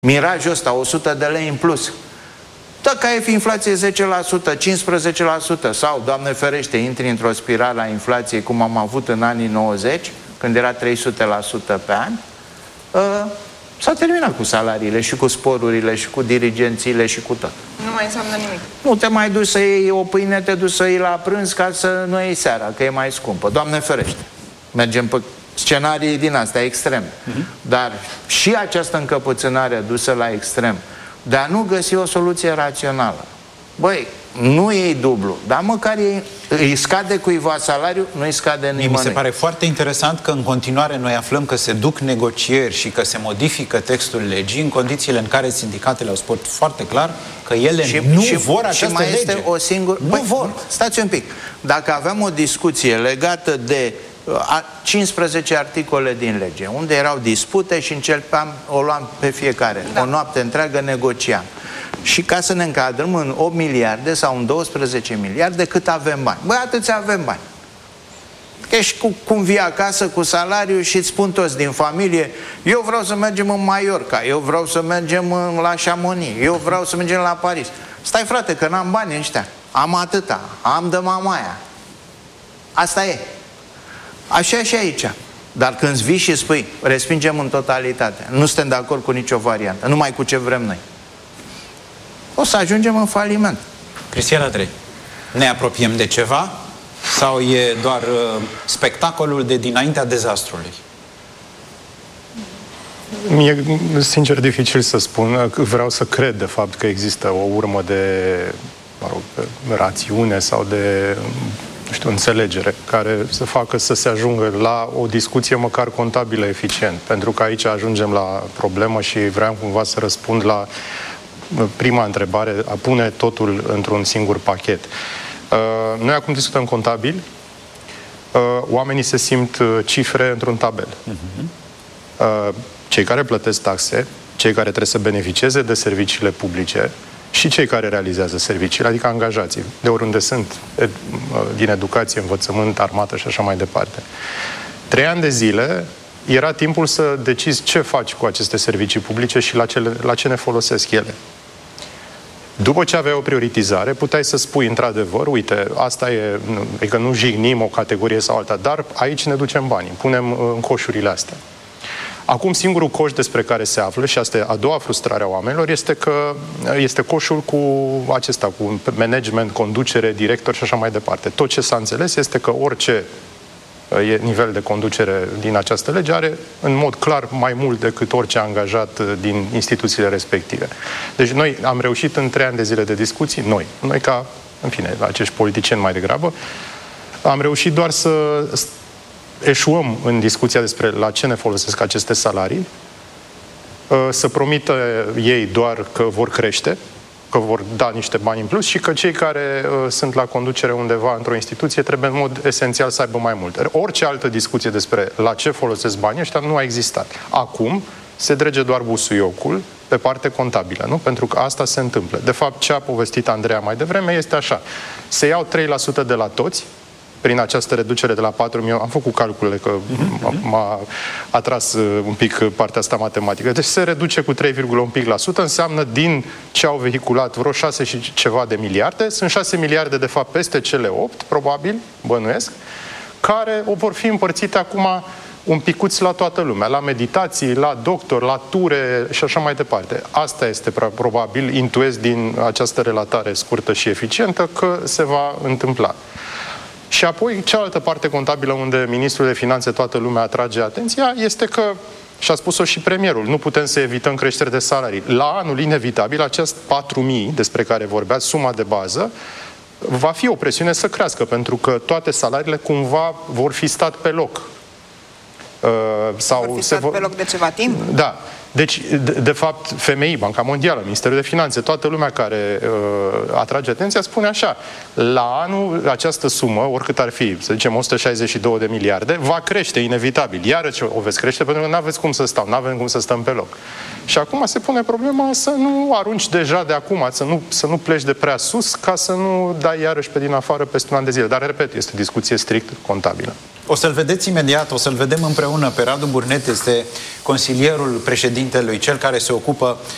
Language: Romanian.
Mirajul ăsta, 100 de lei în plus. Dacă ai fi inflație 10%, 15% sau, Doamne ferește, intri într-o spirală a inflației cum am avut în anii 90, când era 300% pe an, s-a terminat cu salariile și cu sporurile și cu dirigențiile și cu tot. Nu mai înseamnă nimic. Nu te mai duci să iei o pâine, te duci să iei la prânz ca să nu iei seara, că e mai scumpă. Doamne ferește! Mergem pe scenarii din astea extreme. Dar și această încăpățânare dusă la extrem de a nu găsi o soluție rațională. Băi, nu iei dublu, dar măcar îi scade cuiva salariul, nu îi scade nimănui. Mi se pare foarte interesant că în continuare noi aflăm că se duc negocieri și că se modifică textul legii în condițiile în care sindicatele au spus foarte clar că ele nu vor această și mai lege. Este o singură... Nu vor. Stați un pic. Dacă aveam o discuție legată de 15 articole din lege, unde erau dispute și o luam pe fiecare, o noapte întreagă negociam. Și ca să ne încadrăm în 8 miliarde sau în 12 miliarde, cât avem bani? Băi, atâția avem bani. Ești cum vii acasă cu salariu și îți spun toți din familie: eu vreau să mergem în Mallorca, eu vreau să mergem la Chamonix, eu vreau să mergem la Paris. Stai, frate, că n-am bani ăștia. Am atâta, am de mamaia. Asta e. Așa și aici. Dar când vii și spui, respingem în totalitate, nu suntem de acord cu nicio variantă, numai cu ce vrem noi, o să ajungem în faliment. Cristian Andrei, ne apropiem de ceva sau e doar spectacolul de dinaintea dezastrului? Mi-e sincer dificil să spun. Vreau să cred de fapt că există o urmă de, mă rog, rațiune sau de, nu știu, înțelegere care să facă să se ajungă la o discuție măcar contabilă eficient. Pentru că aici ajungem la problemă și vreau cumva să răspund la prima întrebare, a pune totul într-un singur pachet. Noi acum discutăm contabil, oamenii se simt cifre într-un tabel. Cei care plătesc taxe, cei care trebuie să beneficieze de serviciile publice și cei care realizează serviciile, adică angajații, de oriunde sunt, din educație, învățământ, armată și așa mai departe. 3 ani de zile era timpul să decizi ce faci cu aceste servicii publice și la ce ne folosesc ele. După ce aveai o prioritizare, puteai să spui într-adevăr, uite, asta e, adică nu jignim o categorie sau alta, dar aici ne ducem banii, punem în coșurile astea. Acum singurul coș despre care se află, și asta e a doua frustrare a oamenilor, este că este coșul cu acesta, cu management, conducere, director și așa mai departe. Tot ce s-a înțeles este că orice nivel de conducere din această lege are în mod clar mai mult decât orice angajat din instituțiile respective. Deci noi am reușit în 3 ani de zile de discuții, noi ca, în fine, acești politicieni mai degrabă, am reușit doar să eșuăm în discuția despre la ce ne folosesc aceste salarii, să promită ei doar că vor crește, că vor da niște bani în plus și că cei care sunt la conducere undeva într-o instituție trebuie în mod esențial să aibă mai mult. Orice altă discuție despre la ce folosesc banii ăștia nu a existat. Acum se drege doar busuiocul pe parte contabilă, nu? Pentru că asta se întâmplă. De fapt, ce a povestit Andreea mai devreme este așa. Se iau 3% de la toți, prin această reducere de la 4 milioane, am făcut calculele că m-a atras un pic partea asta matematică, deci se reduce cu 3,1%, înseamnă din ce au vehiculat vreo 6 și ceva de miliarde, sunt 6 miliarde de fapt peste cele 8, probabil, bănuiesc, care o vor fi împărțite acum un picuț la toată lumea, la meditații, la doctor, la ture și așa mai departe. Asta este probabil, intuiesc din această relatare scurtă și eficientă, că se va întâmpla. Și apoi, cealaltă parte contabilă unde ministrul de finanțe, toată lumea atrage atenția, este că, și a spus-o și premierul, nu putem să evităm creșteri de salarii. La anul, inevitabil, acest 4.000 despre care vorbea, suma de bază, va fi o presiune să crească, pentru că toate salariile cumva vor fi stat pe loc. Sau vor fi stat pe loc de ceva timp? Da. Deci, de fapt, FMI, Banca Mondială, Ministerul de Finanțe, toată lumea care atrage atenția, spune așa: la anul această sumă, oricât ar fi, să zicem 162 de miliarde, va crește inevitabil. Iarăși o veți crește pentru că nu aveți cum să stau, nu avem cum să stăm pe loc. Și acum se pune problema să nu arunci deja de acum, să nu pleci de prea sus, ca să nu dai iarăși pe din afară peste un an de zile. Dar, repet, este o discuție strict contabilă. O să-l vedeți imediat, o să-l vedem împreună pe Radu Burnete, este consilierul președintelui, cel care se ocupă